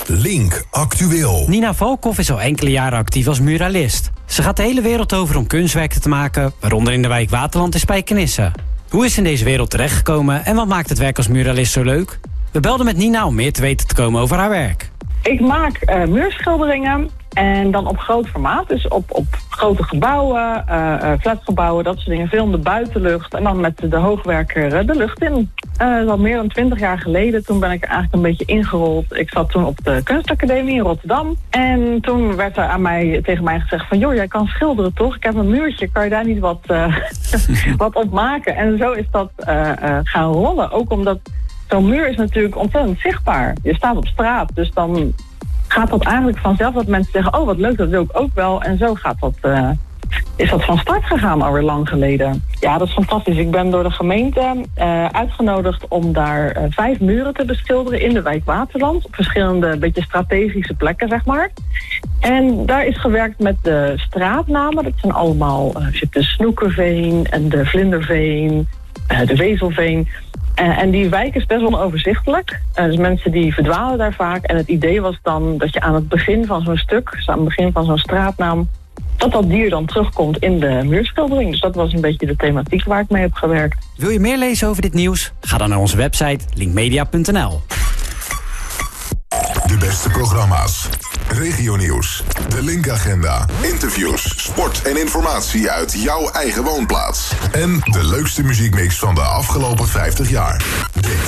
Link Actueel. Nina Valkhoff is al enkele jaren actief als muralist. Ze gaat de hele wereld over om kunstwerken te maken, waaronder in de wijk Waterland in Spijkenisse. Hoe is ze in deze wereld terechtgekomen en wat maakt het werk als muralist zo leuk? We belden met Nina om meer te weten te komen over haar werk. Ik maak muurschilderingen en dan op groot formaat. Dus op grote gebouwen, flatgebouwen, dat soort dingen. Veel in de buitenlucht en dan met de hoogwerker de lucht in. Dat is al meer dan 20 jaar geleden. Toen ben ik er eigenlijk een beetje ingerold. Ik zat toen op de kunstacademie in Rotterdam. En toen werd er tegen mij gezegd van... joh, jij kan schilderen toch? Ik heb een muurtje, kan je daar niet wat op maken? En zo is dat gaan rollen. Ook omdat zo'n muur is natuurlijk ontzettend zichtbaar. Je staat op straat, dus dan gaat dat eigenlijk vanzelf dat mensen zeggen... oh, wat leuk, dat wil ik ook wel. En zo is dat van start gegaan alweer lang geleden. Ja, dat is fantastisch. Ik ben door de gemeente uitgenodigd om daar 5 muren te beschilderen in de wijk Waterland. Op verschillende, beetje strategische plekken, zeg maar. En daar is gewerkt met de straatnamen. Dat zijn allemaal de Snoekerveen en de Vlinderveen, de Wezelveen... En die wijk is best wel onoverzichtelijk. Dus mensen die verdwalen daar vaak. En het idee was dan dat je aan het begin van zo'n stuk... dus aan het begin van zo'n straatnaam... dat dier dan terugkomt in de muurschildering. Dus dat was een beetje de thematiek waar ik mee heb gewerkt. Wil je meer lezen over dit nieuws? Ga dan naar onze website linkmedia.nl. De beste programma's. Regionieuws. De Link-agenda. Interviews, sport en informatie uit jouw eigen woonplaats. En de leukste muziekmix van de afgelopen 50 jaar. Dit